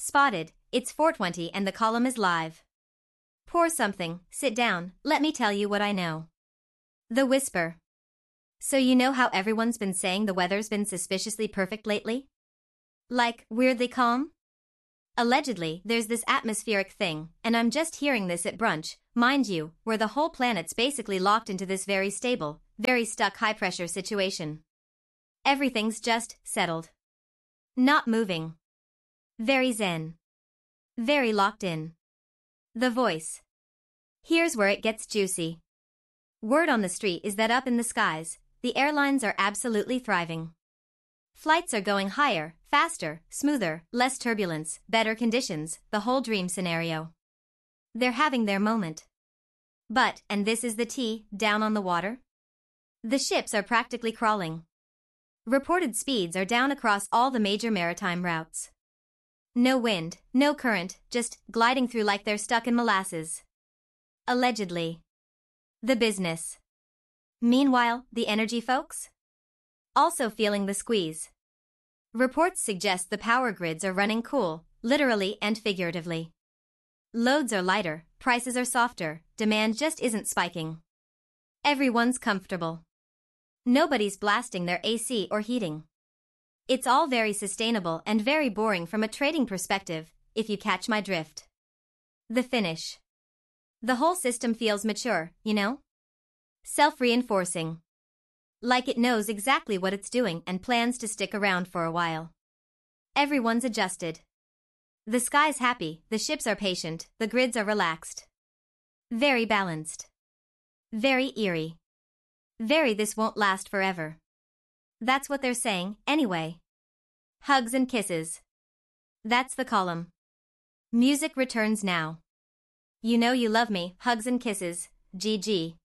Spotted, it's 4:20 and the column is live. Pour something, sit down, let me tell you what I know. The Whisper. So you know how everyone's been saying the weather's been suspiciously perfect lately? Like, weirdly calm? Allegedly, there's this atmospheric thing, and I'm just hearing this at brunch, mind you, where the whole planet's basically locked into this very stable, very stuck high-pressure situation. Everything's just settled. Not moving. Very zen. Very locked in. The Voice. Here's where it gets juicy. Word on the street is that up in the skies, the airlines are absolutely thriving. Flights are going higher, faster, smoother, less turbulence, better conditions, the whole dream scenario. They're having their moment. But, and this is the tea, down on the water? The ships are practically crawling. Reported speeds are down across all the major maritime routes. No wind, no current, just gliding through like they're stuck in molasses. Allegedly. The business. Meanwhile, the energy folks? Also feeling the squeeze. Reports suggest the power grids are running cool, literally and figuratively. Loads are lighter, prices are softer, demand just isn't spiking. Everyone's comfortable. Nobody's blasting their AC or heating. It's all very sustainable and very boring from a trading perspective, if you catch my drift. The finish. The whole system feels mature, you know? Self-reinforcing. Like it knows exactly what it's doing and plans to stick around for a while. Everyone's adjusted. The sky's happy, the ships are patient, the grids are relaxed. Very balanced. Very eerie. Very this won't last forever. That's what they're saying, anyway. Hugs and kisses. That's the column. Music returns now. You know you love me, hugs and kisses, GG.